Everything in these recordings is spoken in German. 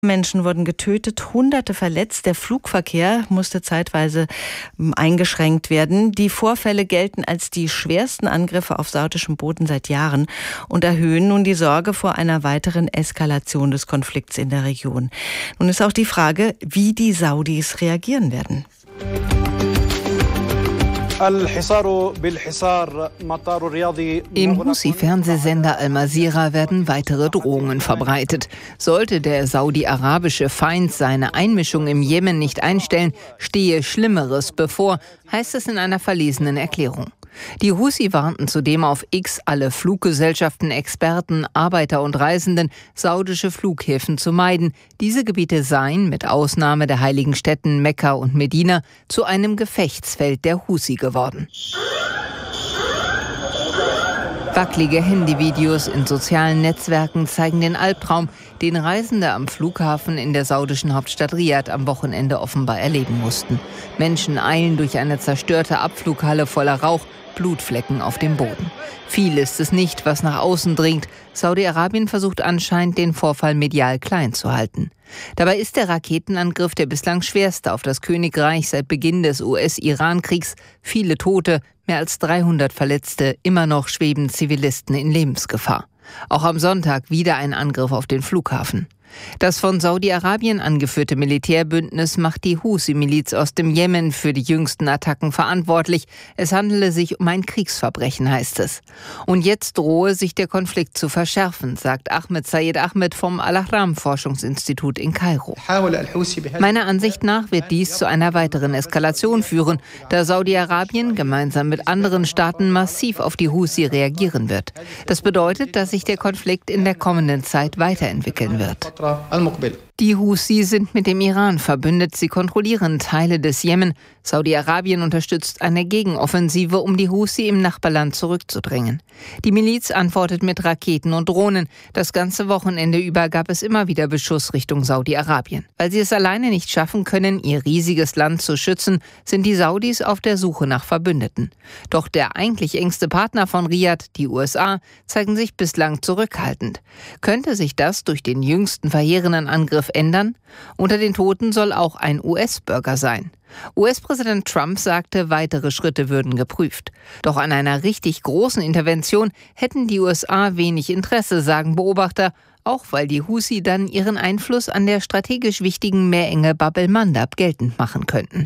Menschen wurden getötet, Hunderte verletzt. Der Flugverkehr musste zeitweise eingeschränkt werden. Die Vorfälle gelten als die schwersten Angriffe auf saudischem Boden seit Jahren und erhöhen nun die Sorge vor einer weiteren Eskalation des Konflikts in der Region. Nun ist auch die Frage, wie die Saudis reagieren werden. Im Houthi-Fernsehsender Al-Masirah werden weitere Drohungen verbreitet. Sollte der saudi-arabische Feind seine Einmischung im Jemen nicht einstellen, stehe Schlimmeres bevor, heißt es in einer verlesenen Erklärung. Die Houthi warnten zudem auf X alle Fluggesellschaften, Experten, Arbeiter und Reisenden, saudische Flughäfen zu meiden. Diese Gebiete seien, mit Ausnahme der heiligen Städten Mekka und Medina, zu einem Gefechtsfeld der Houthi geworden. Wackelige Handyvideos in sozialen Netzwerken zeigen den Albtraum, den Reisende am Flughafen in der saudischen Hauptstadt Riad am Wochenende offenbar erleben mussten. Menschen eilen durch eine zerstörte Abflughalle voller Rauch, Blutflecken auf dem Boden. Viel ist es nicht, was nach außen dringt. Saudi-Arabien versucht anscheinend, den Vorfall medial klein zu halten. Dabei ist der Raketenangriff der bislang schwerste auf das Königreich seit Beginn des US-Iran-Kriegs. Viele Tote, mehr als 300 Verletzte, immer noch schweben Zivilisten in Lebensgefahr. Auch am Sonntag wieder ein Angriff auf den Flughafen. Das von Saudi-Arabien angeführte Militärbündnis macht die Houthi-Miliz aus dem Jemen für die jüngsten Attacken verantwortlich. Es handele sich um ein Kriegsverbrechen, heißt es. Und jetzt drohe sich der Konflikt zu verschärfen, sagt Ahmed Sayed Ahmed vom Al-Ahram-Forschungsinstitut in Kairo. Meiner Ansicht nach wird dies zu einer weiteren Eskalation führen, da Saudi-Arabien gemeinsam mit anderen Staaten massiv auf die Houthi reagieren wird. Das bedeutet, dass sich der Konflikt in der kommenden Zeit weiterentwickeln wird. Die Houthi sind mit dem Iran verbündet. Sie kontrollieren Teile des Jemen. Saudi-Arabien unterstützt eine Gegenoffensive, um die Houthi im Nachbarland zurückzudrängen. Die Miliz antwortet mit Raketen und Drohnen. Das ganze Wochenende über gab es immer wieder Beschuss Richtung Saudi-Arabien. Weil sie es alleine nicht schaffen können, ihr riesiges Land zu schützen, sind die Saudis auf der Suche nach Verbündeten. Doch der eigentlich engste Partner von Riad, die USA, zeigen sich bislang zurückhaltend. Könnte sich das durch den jüngsten verheerenden Angriff ändern? Unter den Toten soll auch ein US-Bürger sein. US-Präsident Trump sagte, weitere Schritte würden geprüft. Doch an einer richtig großen Intervention hätten die USA wenig Interesse, sagen Beobachter, auch weil die Houthi dann ihren Einfluss an der strategisch wichtigen Meerenge Bab el-Mandab geltend machen könnten.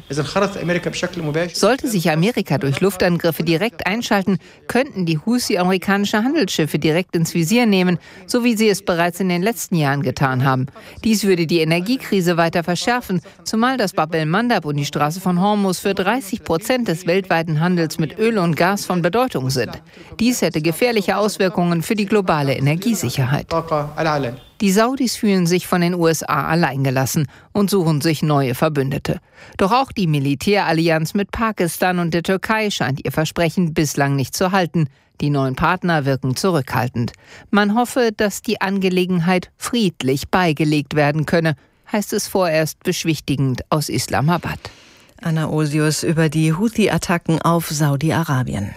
Sollte sich Amerika durch Luftangriffe direkt einschalten, könnten die Houthi amerikanische Handelsschiffe direkt ins Visier nehmen, so wie sie es bereits in den letzten Jahren getan haben. Dies würde die Energiekrise weiter verschärfen, zumal das Bab el-Mandab und die Straße von Hormuz für 30% des weltweiten Handels mit Öl und Gas von Bedeutung sind. Dies hätte gefährliche Auswirkungen für die globale Energiesicherheit. Die Saudis fühlen sich von den USA alleingelassen und suchen sich neue Verbündete. Doch auch die Militärallianz mit Pakistan und der Türkei scheint ihr Versprechen bislang nicht zu halten. Die neuen Partner wirken zurückhaltend. Man hoffe, dass die Angelegenheit friedlich beigelegt werden könne, heißt es vorerst beschwichtigend aus Islamabad. Anna Osius über die Houthi-Attacken auf Saudi-Arabien.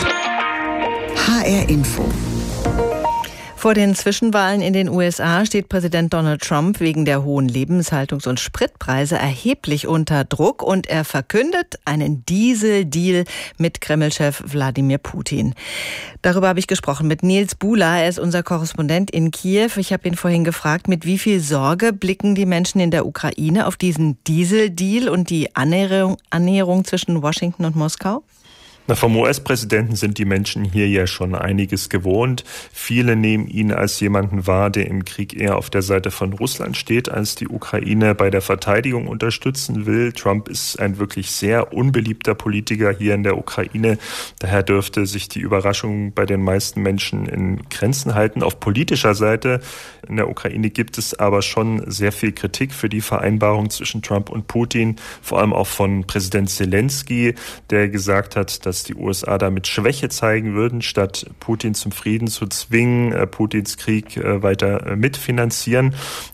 HR Info. Vor den Zwischenwahlen in den USA steht Präsident Donald Trump wegen der hohen Lebenshaltungs- und Spritpreise erheblich unter Druck und er verkündet einen Diesel-Deal mit Kreml-Chef Wladimir Putin. Darüber habe ich gesprochen mit Nils Bula, er ist unser Korrespondent in Kiew. Ich habe ihn vorhin gefragt, mit wie viel Sorge blicken die Menschen in der Ukraine auf diesen Diesel-Deal und die Annäherung zwischen Washington und Moskau? Vom US-Präsidenten sind die Menschen hier ja schon einiges gewohnt. Viele nehmen ihn als jemanden wahr, der im Krieg eher auf der Seite von Russland steht, als die Ukraine bei der Verteidigung unterstützen will. Trump ist ein wirklich sehr unbeliebter Politiker hier in der Ukraine. Daher dürfte sich die Überraschung bei den meisten Menschen in Grenzen halten. Auf politischer Seite in der Ukraine gibt es aber schon sehr viel Kritik für die Vereinbarung zwischen Trump und Putin, vor allem auch von Präsident Zelensky, der gesagt hat, dass die USA damit Schwäche zeigen würden, statt Putin zum Frieden zu zwingen, Putins Krieg weiter mitfinanzieren.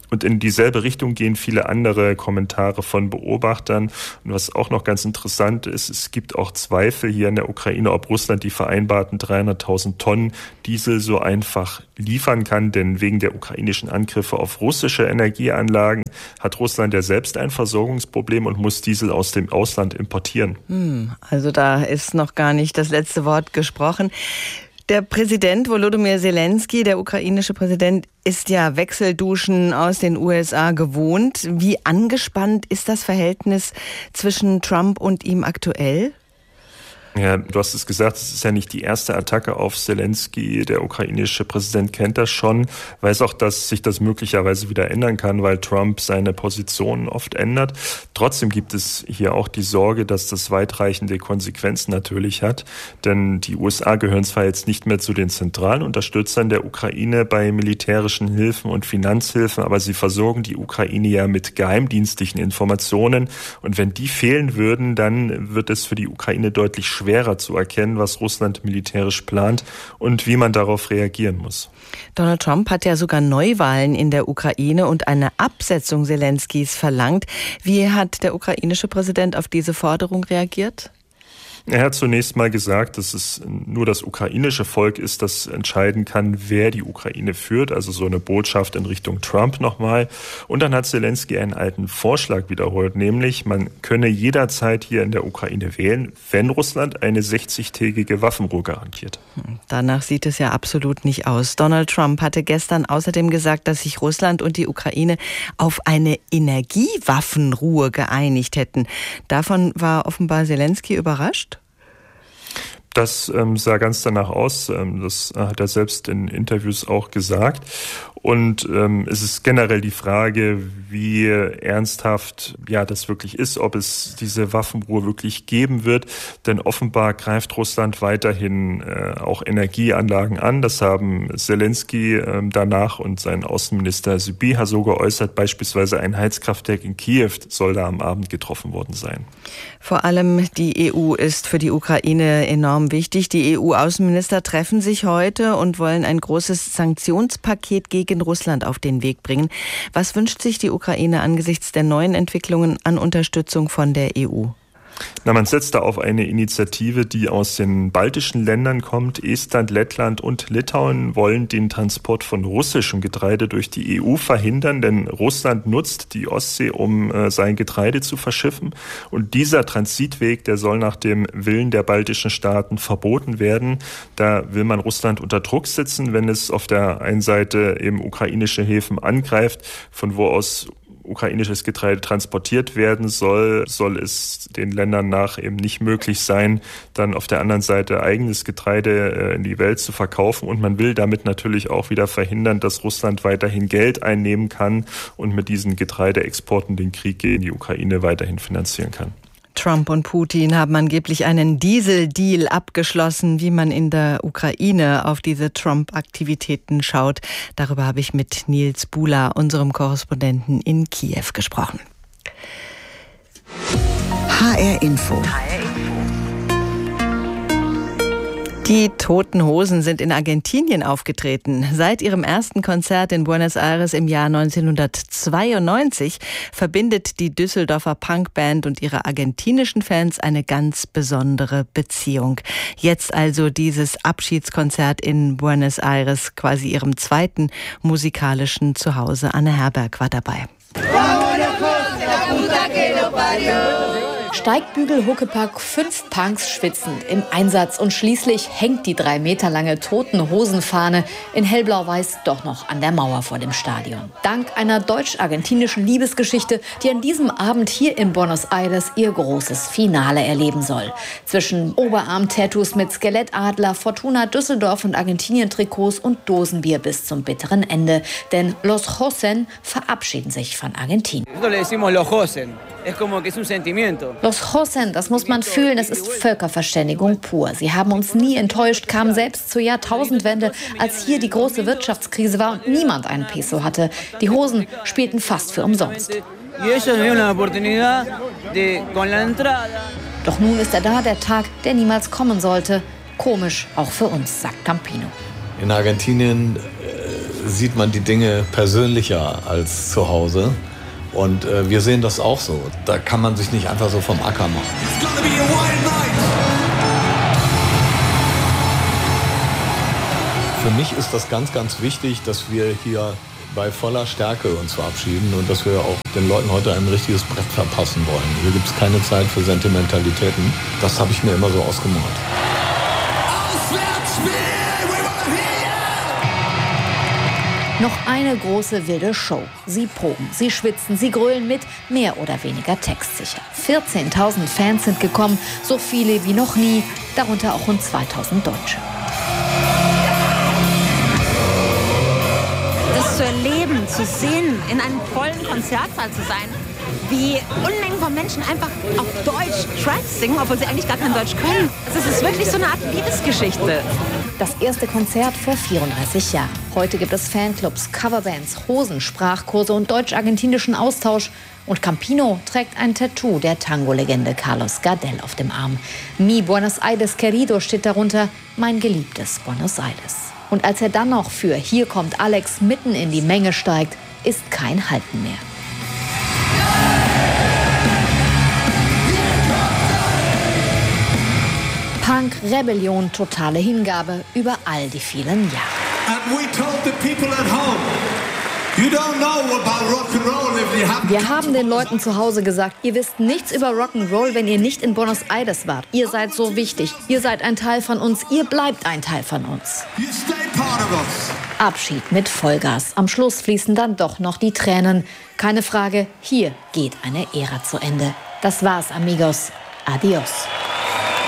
Und in dieselbe Richtung gehen viele andere Kommentare von Beobachtern. Und was auch noch ganz interessant ist, es gibt auch Zweifel hier in der Ukraine, ob Russland die vereinbarten 300.000 Tonnen Diesel so einfach liefern kann. Denn wegen der ukrainischen Angriffe auf russische Energieanlagen hat Russland ja selbst ein Versorgungsproblem und muss Diesel aus dem Ausland importieren. Also da ist noch gar nicht das letzte Wort gesprochen. Der Präsident Volodymyr Zelensky, der ukrainische Präsident, ist ja Wechselduschen aus den USA gewohnt. Wie angespannt ist das Verhältnis zwischen Trump und ihm aktuell? Ja, du hast es gesagt, es ist ja nicht die erste Attacke auf Zelensky. Der ukrainische Präsident kennt das schon, weiß auch, dass sich das möglicherweise wieder ändern kann, weil Trump seine Positionen oft ändert. Trotzdem gibt es hier auch die Sorge, dass das weitreichende Konsequenzen natürlich hat. Denn die USA gehören zwar jetzt nicht mehr zu den zentralen Unterstützern der Ukraine bei militärischen Hilfen und Finanzhilfen, aber sie versorgen die Ukraine ja mit geheimdienstlichen Informationen. Und wenn die fehlen würden, dann wird es für die Ukraine deutlich schwerer zu erkennen, was Russland militärisch plant und wie man darauf reagieren muss. Donald Trump hat ja sogar Neuwahlen in der Ukraine und eine Absetzung Zelenskys verlangt. Wie hat der ukrainische Präsident auf diese Forderung reagiert? Er hat zunächst mal gesagt, dass es nur das ukrainische Volk ist, das entscheiden kann, wer die Ukraine führt. Also so eine Botschaft in Richtung Trump nochmal. Und dann hat Zelensky einen alten Vorschlag wiederholt, nämlich man könne jederzeit hier in der Ukraine wählen, wenn Russland eine 60-tägige Waffenruhe garantiert. Danach sieht es ja absolut nicht aus. Donald Trump hatte gestern außerdem gesagt, dass sich Russland und die Ukraine auf eine Energiewaffenruhe geeinigt hätten. Davon war offenbar Zelensky überrascht. Das sah ganz danach aus. Das hat er selbst in Interviews auch gesagt. Und es ist generell die Frage, wie ernsthaft das wirklich ist, ob es diese Waffenruhe wirklich geben wird. Denn offenbar greift Russland weiterhin auch Energieanlagen an. Das haben Zelensky danach und sein Außenminister Sybiha so geäußert. Beispielsweise ein Heizkraftwerk in Kiew soll da am Abend getroffen worden sein. Vor allem die EU ist für die Ukraine enorm wichtig. Die EU-Außenminister treffen sich heute und wollen ein großes Sanktionspaket gegen Russland auf den Weg bringen. Was wünscht sich die Ukraine angesichts der neuen Entwicklungen an Unterstützung von der EU? Man setzt da auf eine Initiative, die aus den baltischen Ländern kommt. Estland, Lettland und Litauen wollen den Transport von russischem Getreide durch die EU verhindern, denn Russland nutzt die Ostsee, um sein Getreide zu verschiffen. Und dieser Transitweg, der soll nach dem Willen der baltischen Staaten verboten werden. Da will man Russland unter Druck setzen, wenn es auf der einen Seite eben ukrainische Häfen angreift, von wo aus ukrainisches Getreide transportiert werden soll es den Ländern nach eben nicht möglich sein, dann auf der anderen Seite eigenes Getreide in die Welt zu verkaufen. Und man will damit natürlich auch wieder verhindern, dass Russland weiterhin Geld einnehmen kann und mit diesen Getreideexporten den Krieg gegen die Ukraine weiterhin finanzieren kann. Trump und Putin haben angeblich einen Diesel-Deal abgeschlossen. Wie man in der Ukraine auf diese Trump-Aktivitäten schaut, darüber habe ich mit Nils Bula, unserem Korrespondenten in Kiew, gesprochen. HR Info. Die Toten Hosen sind in Argentinien aufgetreten. Seit ihrem ersten Konzert in Buenos Aires im Jahr 1992 verbindet die Düsseldorfer Punkband und ihre argentinischen Fans eine ganz besondere Beziehung. Jetzt also dieses Abschiedskonzert in Buenos Aires, quasi ihrem zweiten musikalischen Zuhause. Anne Herberg war dabei. Steigbügel, Huckepack, 5 Punks schwitzend im Einsatz und schließlich hängt die 3 Meter lange Toten-Hosen-Fahne in hellblau-weiß doch noch an der Mauer vor dem Stadion. Dank einer deutsch-argentinischen Liebesgeschichte, die an diesem Abend hier in Buenos Aires ihr großes Finale erleben soll. Zwischen Oberarm-Tattoos mit Skelettadler, Fortuna Düsseldorf und Argentinien-Trikots und Dosenbier bis zum bitteren Ende. Denn Los Hosen verabschieden sich von Argentinien. Los Hosen, das muss man fühlen, es ist Völkerverständigung pur. Sie haben uns nie enttäuscht, kamen selbst zur Jahrtausendwende, als hier die große Wirtschaftskrise war und niemand einen Peso hatte. Die Hosen spielten fast für umsonst. Doch nun ist er da, der Tag, der niemals kommen sollte. Komisch, auch für uns, sagt Campino. In Argentinien sieht man die Dinge persönlicher als zu Hause. Und wir sehen das auch so. Da kann man sich nicht einfach so vom Acker machen. Für mich ist das ganz, ganz wichtig, dass wir hier bei voller Stärke uns verabschieden und dass wir auch den Leuten heute ein richtiges Brett verpassen wollen. Hier gibt es keine Zeit für Sentimentalitäten. Das habe ich mir immer so ausgemalt. Noch eine große wilde Show. Sie proben, sie schwitzen, sie grölen mit, mehr oder weniger textsicher. 14.000 Fans sind gekommen, so viele wie noch nie, darunter auch rund 2.000 Deutsche. Das zu erleben, zu sehen, in einem vollen Konzertsaal zu sein, wie Unmengen von Menschen einfach auf Deutsch Tracks singen, obwohl sie eigentlich gar kein Deutsch können. Es ist wirklich so eine Art Liebesgeschichte. Das erste Konzert vor 34 Jahren. Heute gibt es Fanclubs, Coverbands, Hosen, Sprachkurse und deutsch-argentinischen Austausch. Und Campino trägt ein Tattoo der Tango-Legende Carlos Gardel auf dem Arm. Mi Buenos Aires querido steht darunter, mein geliebtes Buenos Aires. Und als er dann noch für Hier kommt Alex mitten in die Menge steigt, ist kein Halten mehr. Punk, Rebellion, totale Hingabe über all die vielen Jahre. Wir haben den Leuten zu Hause gesagt, ihr wisst nichts über Rock'n'Roll, wenn ihr nicht in Buenos Aires wart. Ihr seid so wichtig, ihr seid ein Teil von uns, ihr bleibt ein Teil von uns. Abschied mit Vollgas. Am Schluss fließen dann doch noch die Tränen. Keine Frage, hier geht eine Ära zu Ende. Das war's, amigos. Adios.